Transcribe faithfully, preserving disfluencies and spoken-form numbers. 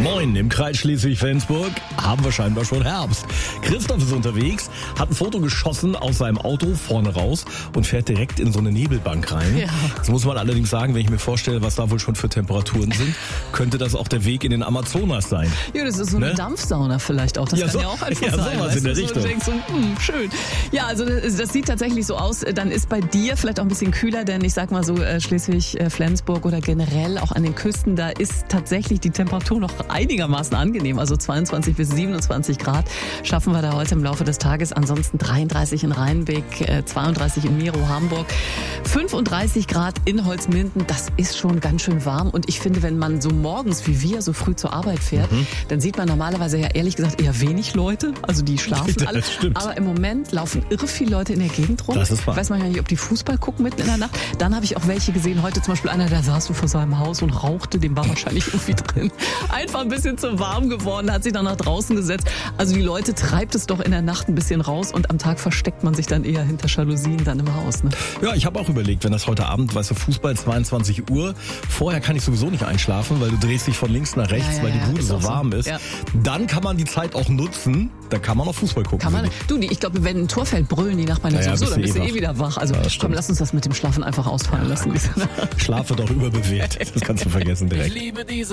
Moin, im Kreis Schleswig-Flensburg haben wir scheinbar schon Herbst. Christoph ist unterwegs, hat ein Foto geschossen aus seinem Auto vorne raus und fährt direkt in so eine Nebelbank rein. Ja. Jetzt muss man allerdings sagen, wenn ich mir vorstelle, was da wohl schon für Temperaturen sind, könnte das auch der Weg in den Amazonas sein. Ja, das ist so eine ne? Dampfsauna vielleicht auch. Das ja, kann so, ja auch einfach ja, sein. Sowas in der du, Richtung. So, du denkst so, hm, schön. Ja, also das, das sieht tatsächlich so aus. Dann ist bei dir vielleicht auch ein bisschen kühler, denn ich sag mal so, Schleswig-Flensburg oder generell auch an den Küsten, da ist tatsächlich die Temperatur noch einigermaßen angenehm. Also zweiundzwanzig bis siebenundzwanzig Grad schaffen wir da heute im Laufe des Tages. Ansonsten dreiunddreißig in Rheinbeck, zweiunddreißig in Miro, Hamburg, fünfunddreißig Grad in Holzminden. Das ist schon ganz schön warm. Und ich finde, wenn man so morgens wie wir so früh zur Arbeit fährt, mhm. dann sieht man normalerweise ja ehrlich gesagt eher wenig Leute. Also die schlafen alle. Aber im Moment laufen irre viele Leute in der Gegend rum. Das ist wahr. Weiß man ja nicht, ob die Fußball gucken mitten in der Nacht. Dann habe ich auch welche gesehen. Heute zum Beispiel einer, der saß so vor seinem Haus und rauchte. Dem war wahrscheinlich irgendwie drin. Einfach ein bisschen zu warm geworden, hat sich dann nach draußen gesetzt. Also die Leute treibt es doch in der Nacht ein bisschen raus und am Tag versteckt man sich dann eher hinter Jalousien dann im Haus. Ne? Ja, ich habe auch überlegt, wenn das heute Abend, weißt du, Fußball zweiundzwanzig Uhr, vorher kann ich sowieso nicht einschlafen, weil du drehst dich von links nach rechts, ja, ja, weil die Bude ja, so warm so. ist. Ja. Dann kann man die Zeit auch nutzen, da kann man auch Fußball gucken. Kann man, du, ich glaube, wenn ein Tor fällt, brüllen die Nachbarn ja, ja sowieso, dann bist du eh, eh wieder wach. Also ja, komm, lass uns das mit dem Schlafen einfach ausfallen ja, lassen. Schlafe doch überbewertet, das kannst du vergessen direkt. Ich liebe diese